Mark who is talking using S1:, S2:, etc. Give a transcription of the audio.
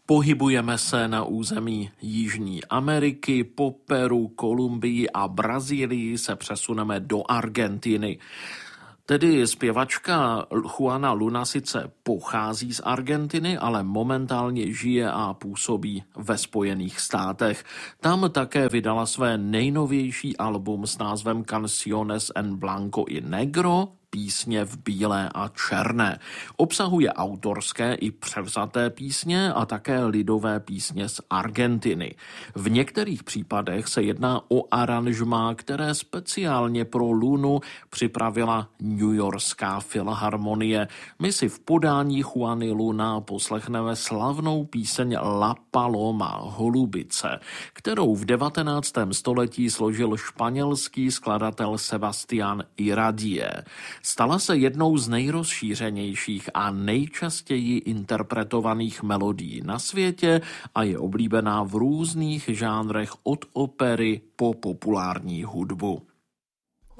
S1: Pohybujeme se na území Jižní Ameriky, po Peru, Kolumbii a Brazílii se přesuneme do Argentiny. Tedy zpěvačka Juana Luna sice pochází z Argentiny, ale momentálně žije a působí ve Spojených státech. Tam také vydala své nejnovější album s názvem Canciones en Blanco y Negro, písně v bílé a černé. Obsahuje autorské i převzaté písně a také lidové písně z Argentiny. V některých případech se jedná o aranžmá, které speciálně pro Lunu připravila Newyorská filharmonie. My si v podání Juany Luna poslechneme slavnou píseň La Paloma, Holubice, kterou v 19. století složil španělský skladatel Sebastián Iradier. Stala se jednou z nejrozšířenějších a nejčastěji interpretovaných melodií na světě a je oblíbená v různých žánrech od opery po populární hudbu.